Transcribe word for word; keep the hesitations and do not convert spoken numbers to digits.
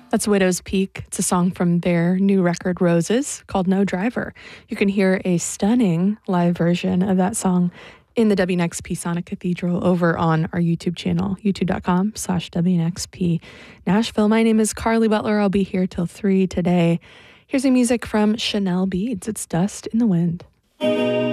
That's Widow's Peak. It's a song from their new record, Roses, called No Driver. You can hear a stunning live version of that song in the W N X P Sonic Cathedral over on our YouTube channel, youtube.com slash WNXP Nashville. My name is Carly Butler. I'll be here till three today. Here's the music from Chanel Beads. It's Dust in the Wind.